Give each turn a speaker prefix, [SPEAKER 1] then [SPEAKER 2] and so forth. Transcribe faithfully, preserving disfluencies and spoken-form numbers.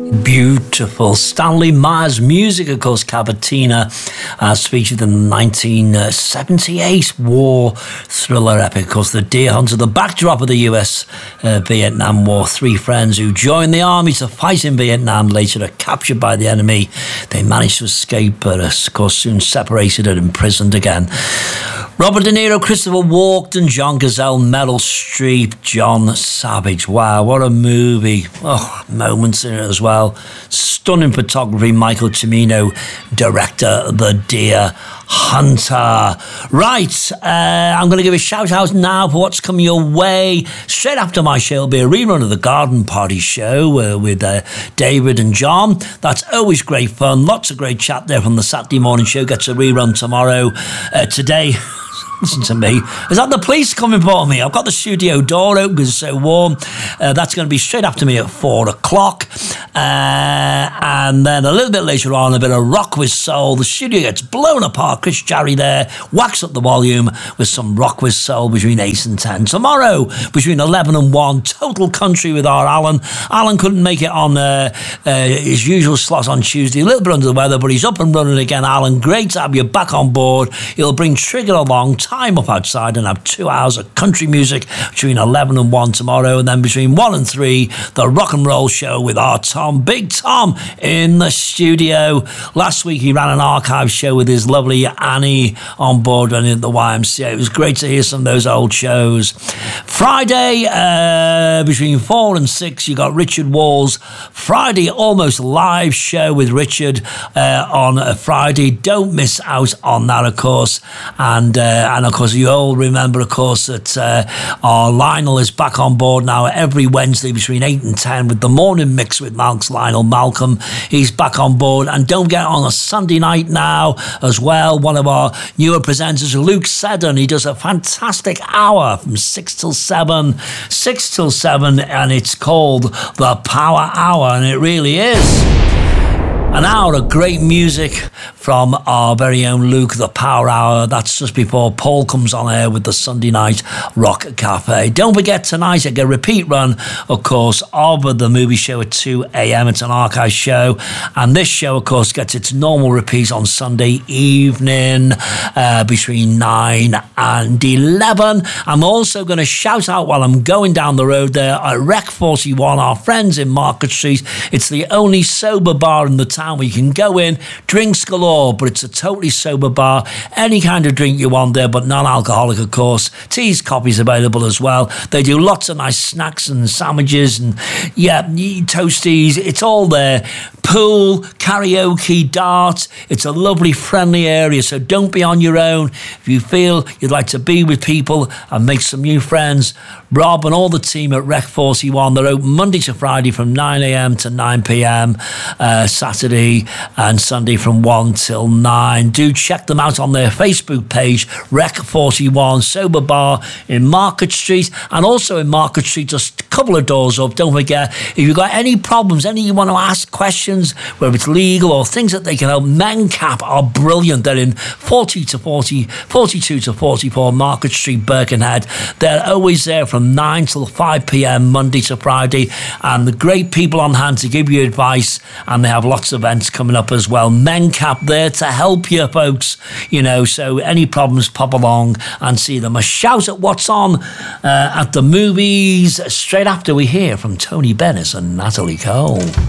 [SPEAKER 1] Beautiful. Stanley Myers music, of course, Cavatina, as featured in the nineteen seventy-eight war thriller epic, of course, The Deer Hunter, the backdrop of the U S uh, Vietnam War. Three friends who joined the army to fight in Vietnam later are captured by the enemy. They managed to escape, but of course soon separated and imprisoned again. Robert De Niro, Christopher Walken, John Cazale, Meryl Streep, John Savage. Wow, what a movie. Oh, moments in it as well. Stunning photography, Michael Cimino, director, The Deer Hunter. Right, uh, I'm going to give a shout out now for what's coming your way. Straight after my show will be a rerun of the Garden Party show uh, with uh, David and John. That's always great fun. Lots of great chat there from the Saturday morning show. Gets a rerun tomorrow. Uh, today... Listen to me. Is that the police coming for me? I've got the studio door open because it's so warm. Uh, that's going to be straight after me at four o'clock. Uh, and then a little bit later on, a bit of Rock with Soul. The studio gets blown apart. Chris Jarry there. Wax up the volume with some Rock with Soul between eight and ten. Tomorrow, between eleven and one, Total Country with our Alan. Alan couldn't make it on uh, uh, his usual slot on Tuesday. A little bit under the weather, but he's up and running again. Alan, great to have you back on board. He'll bring Trigger along. Time up outside and have two hours of country music between eleven and one tomorrow, and then between one and three, the rock and roll show with our Tom, Big Tom, in the studio. Last week he ran an archive show with his lovely Annie on board running at the Y M C A. It was great to hear some of those old shows. Friday, uh, between four and six, you got Richard Wall's Friday Almost Live show with Richard uh, on a Friday. Don't miss out on that, of course. And uh, And of course, you all remember, of course, that uh, our Lionel is back on board now every Wednesday between eight and ten with the morning mix with Malk's Lionel Malcolm. He's back on board. And don't get on a Sunday night now as well. One of our newer presenters, Luke Seddon, he does a fantastic hour from six till seven. six till seven, and it's called The Power Hour, and it really is. An hour of great music from our very own Luke, The Power Hour. That's just before Paul comes on air with the Sunday Night Rock Cafe. Don't forget tonight, I get a repeat run, of course, of the movie show at two a.m. It's an archive show. And this show, of course, gets its normal repeat on Sunday evening uh, between nine and eleven. I'm also going to shout out while I'm going down the road there at Rec forty-one, our friends in Market Street. It's the only sober bar in the town where you can go in, drinks galore, but it's a totally sober bar. Any kind of drink you want there, but non-alcoholic, of course. Teas, coffees available as well. They do lots of nice snacks and sandwiches and, yeah, toasties. It's all there. Pool, karaoke, darts. It's a lovely, friendly area, so don't be on your own. If you feel you'd like to be with people and make some new friends, Rob and all the team at Rec forty-one, they're open Monday to Friday from nine a.m. to nine p.m, uh, Saturday and Sunday from one till nine. Do check them out on their Facebook page, Rec forty-one Sober Bar in Market Street, and also in Market Street, just a couple of doors up. Don't forget, if you've got any problems, any you want to ask questions, whether it's legal or things that they can help, MenCap are brilliant. They're in forty to forty, forty-two to forty-four Market Street, Birkenhead. They're always there from nine till five p.m. Monday to Friday, and the great people on hand to give you advice, and they have lots of events coming up as well. MenCap there to help you, folks, you know, so any problems, pop along and see them. A shout at what's on uh, at the movies straight after we hear from Tony Bennis and Natalie Cole.